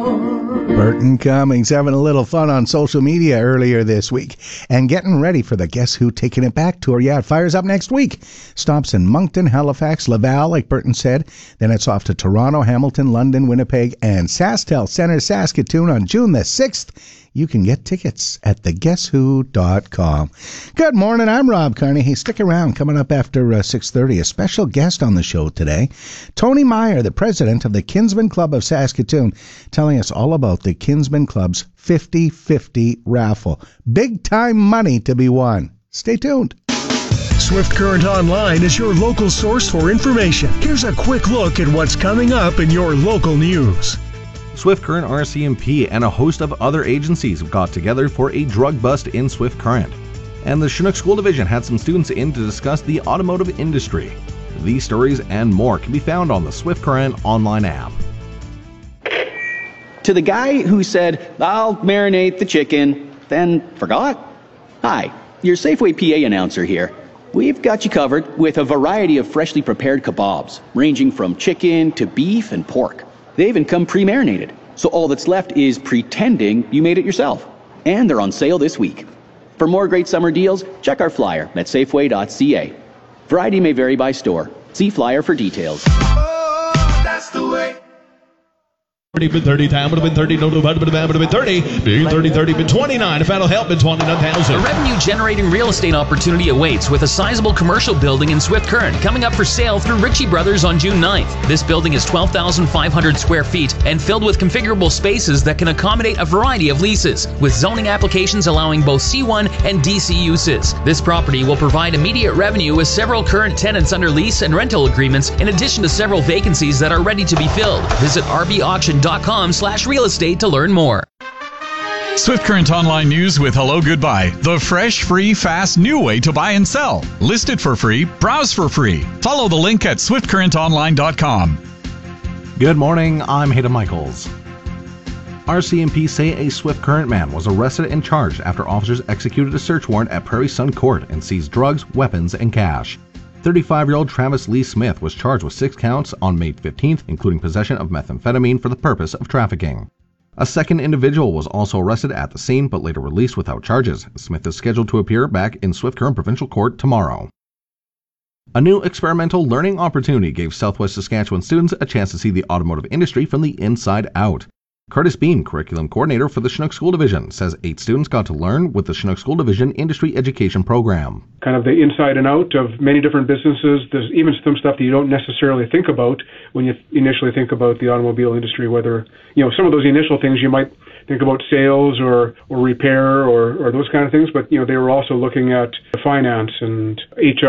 Burton Cummings having a little fun on social media earlier this week and getting ready for the Guess Who Taking It Back tour. Yeah, it fires up next week. Stops in Moncton, Halifax, Laval, like Burton said. Then it's off to Toronto, Hamilton, London, Winnipeg, and SaskTel Centre, Saskatoon on June the 6th. You can get tickets at theguesswho.com. Good morning, I'm Rob Carney. Stick around. Coming up after 6:30, a special guest on the show today, Tony Meyer, the president of the Kinsman Club of Saskatoon, telling us all about the Kinsman Club's 50-50 raffle. Big time money to be won. Stay tuned. Swift Current Online is your local source for information. Here's a quick look at what's coming up in your local news. Swift Current RCMP and a host of other agencies got together for a drug bust in Swift Current. And the Chinook School Division had some students in to discuss the automotive industry. These stories and more can be found on the Swift Current online app. To the guy who said, "I'll marinate the chicken," then forgot. Hi, your Safeway PA announcer here. We've got you covered with a variety of freshly prepared kebabs, ranging from chicken to beef and pork. They even come pre-marinated, so all that's left is pretending you made it yourself. And they're on sale this week. For more great summer deals, check our flyer at safeway.ca. Variety may vary by store. See flyer for details. Oh, that's the way. 30, time would have been 30, no, would have been 30, being 30, been 29, if that'll help, been 29,000. A revenue-generating real estate opportunity awaits with a sizable commercial building in Swift Current coming up for sale through Ritchie Brothers on June 9th. This building is 12,500 square feet and filled with configurable spaces that can accommodate a variety of leases, with zoning applications allowing both C1 and DC uses. This property will provide immediate revenue with several current tenants under lease and rental agreements, in addition to several vacancies that are ready to be filled. Visit rbauction.com/real estate to learn more. Swift Current Online News with Hello Goodbye, the fresh, free, fast, new way to buy and sell. List it for free, browse for free. Follow the link at swiftcurrentonline.com. Good morning, I'm Hayden Michaels. RCMP say a Swift Current man was arrested and charged after officers executed a search warrant at Prairie Sun Court and seized drugs, weapons, and cash. 35-year-old Travis Lee Smith was charged with 6 counts on May 15th, including possession of methamphetamine for the purpose of trafficking. A second individual was also arrested at the scene but later released without charges. Smith is scheduled to appear back in Swift Current Provincial Court tomorrow. A new experimental learning opportunity gave Southwest Saskatchewan students a chance to see the automotive industry from the inside out. Curtis Beam, curriculum coordinator for the Chinook School Division, says 8 students got to learn with the Chinook School Division Industry Education Program. Kind of the inside and out of many different businesses. There's even some stuff that you don't necessarily think about when you initially think about the automobile industry, whether, some of those initial things you might think about sales or repair or those kind of things, but, they were also looking at finance and HR